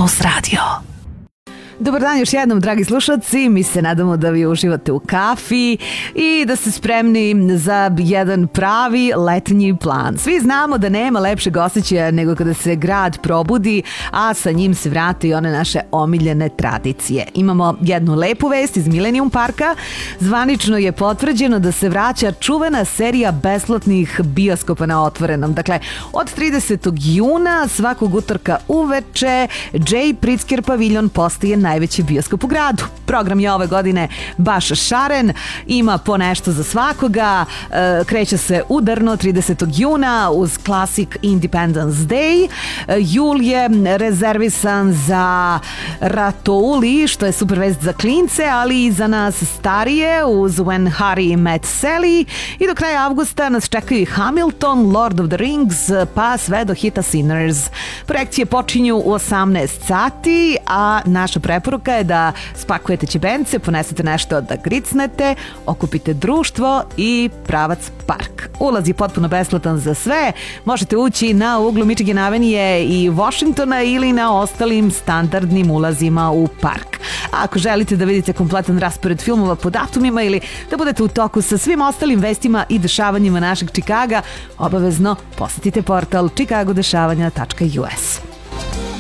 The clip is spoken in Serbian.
Plus Radio. Dobar dan još jednom, dragi slušalci. Mi se nadamo da vi uživate u kafi i da ste spremni za jedan pravi letnji plan. Svi znamo da nema lepšeg osjećaja nego kada se grad probudi, a sa njim se vrate i one naše omiljene tradicije. Imamo jednu lepu vest iz Millennium Parka. Zvanično je potvrđeno da se vraća čuvena serija besplatnih bioskopa na otvorenom. Dakle, od 30. juna svakog utorka uveče J. Pritzker paviljon postaje najveći bioskop u gradu. Program je ove godine baš šaren, ima po nešto za svakoga, kreće se udarno 30. juna uz Classic Independence Day. Jul je rezervisan za Ratouli, što je super vest za klince, ali i za nas starije uz When Harry Met Sally, i do kraja avgusta nas čekaju Hamilton, Lord of the Rings, pa sve do hita Sinners. Projekcije počinju u 18 sati, a naša preporuka je da spakujete ćebence, ponesete nešto da gricnete, okupite društvo i pravac park. Ulaz je potpuno besplatan za sve. Možete ući na uglu Michigan Avenue i Washingtona ili na ostalim standardnim ulazima u park. A ako želite da vidite kompletan raspored filmova po datumima ili da budete u toku sa svim ostalim vestima i dešavanjima našeg Čikaga, obavezno posetite portal chicagodešavanja.us.